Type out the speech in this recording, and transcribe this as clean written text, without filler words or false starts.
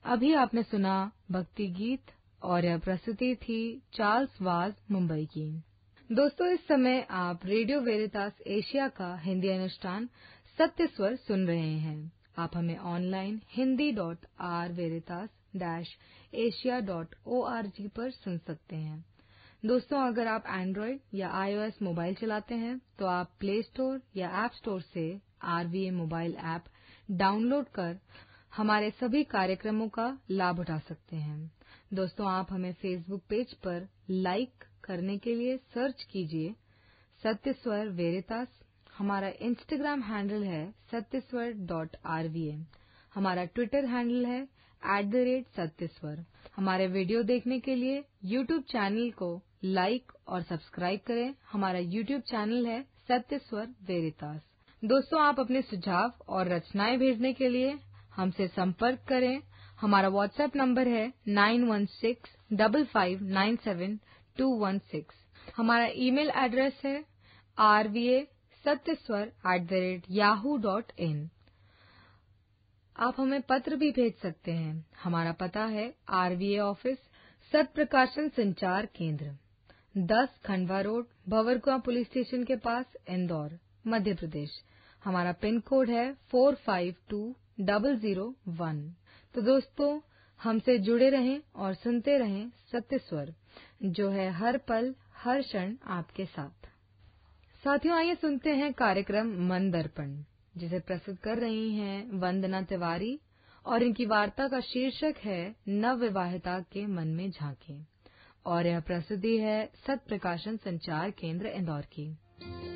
अभी आपने सुना भक्ति गीत और यह प्रस्तुति थी चार्ल्स वाज मुंबई की। दोस्तों, इस समय आप रेडियो वेरितास एशिया का हिंदी अनुष्ठान सत्य स्वर सुन रहे हैं। आप हमें ऑनलाइन hindi.r-veritas-asia.org पर सुन सकते हैं। दोस्तों, अगर आप एंड्रॉयड या iOS मोबाइल चलाते हैं तो आप प्ले स्टोर या ऐप स्टोर से RVA मोबाइल ऐप डाउनलोड कर हमारे सभी कार्यक्रमों का लाभ उठा सकते हैं। दोस्तों, आप हमें फेसबुक पेज पर लाइक करने के लिए सर्च कीजिए सत्य स्वर वेरितास। हमारा इंस्टाग्राम हैंडल है satyaswar.rva। हमारा ट्विटर हैंडल है @satyaswar। हमारे वीडियो देखने के लिए यूट्यूब चैनल को लाइक और सब्सक्राइब करें। हमारा यूट्यूब चैनल है सत्य स्वर वेरितास। दोस्तों, आप अपने सुझाव और रचनाएं भेजने के लिए हमसे संपर्क करें। हमारा व्हाट्सएप नंबर है 9165597216। हमारा ईमेल एड्रेस है rvasatyaswar@yahoo.in। आप हमें पत्र भी भेज सकते हैं। हमारा पता है RVA ऑफिस, सत्य प्रकाशन संचार केंद्र, 10 Khandwa road, Bhanwarkuan police station के पास, इंदौर, मध्य प्रदेश। हमारा पिन कोड है 452001। तो दोस्तों, हमसे जुड़े रहें और सुनते रहें सत्य स्वर, जो है हर पल हर क्षण आपके साथ। साथियों, आइए सुनते हैं कार्यक्रम मन दर्पण, जिसे प्रस्तुत कर रही हैं वंदना तिवारी, और इनकी वार्ता का शीर्षक है नवविवाहिता के मन में झांके, और यह प्रस्तुति है सत्य प्रकाशन संचार केंद्र इंदौर की।